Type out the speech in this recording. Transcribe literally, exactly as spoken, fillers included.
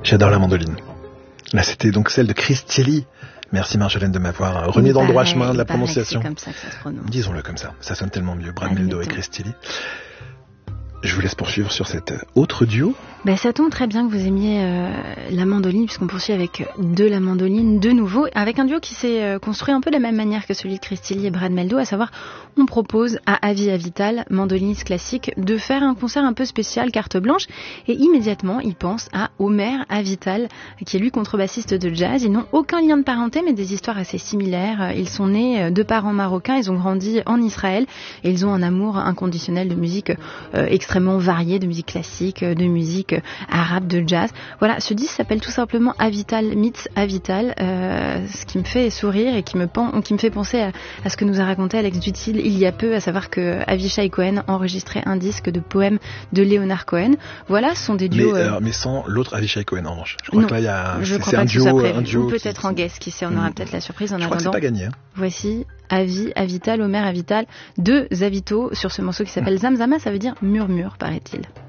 J'adore la mandoline. Là, c'était donc celle de Chris Thilly. Merci Marjolaine de m'avoir remis dans le droit chemin de la prononciation. C'est comme ça que ça se prononce. Disons-le comme ça, ça sonne tellement mieux. Brad Admettons. Mehldau et Chris Thilly. Je vous laisse poursuivre sur cet autre duo. Ben, ça tombe très bien que vous aimiez euh, la mandoline, puisqu'on poursuit avec de la mandoline de nouveau, avec un duo qui s'est euh, construit un peu de la même manière que celui de Chris Thilly et Brad Mehldau, à savoir on propose à Avi Avital, mandoliniste classique, de faire un concert un peu spécial, carte blanche, et immédiatement il pense à Omer Avital, qui est lui contrebassiste de jazz. Ils n'ont aucun lien de parenté, mais des histoires assez similaires. Ils sont nés de parents marocains, ils ont grandi en Israël, et ils ont un amour inconditionnel de musique euh, extrêmement variée, de musique classique, de musique arabe, de jazz. Voilà, ce disque s'appelle tout simplement Avital meets Avital, euh, ce qui me fait sourire et qui me, pen- qui me fait penser à, à ce que nous a raconté Alex Dutil il y a peu, à savoir que Avishai Cohen enregistrait un disque de poèmes de Leonard Cohen. Voilà, ce sont des duos... Mais, euh... euh, mais sans l'autre Avishai Cohen en revanche. Je crois non, que là, il y a... je c'est, crois c'est pas un que ce soit duo, prévu. un duo Ou peut-être qui... en guest, qui sait, on aura mmh. peut-être la surprise en je attendant. Je crois que c'est pas gagné. Hein. Voici Avi Avital, Omer Avital, deux Avitos sur ce morceau qui s'appelle Zamzama, ça veut dire murmure, paraît-il.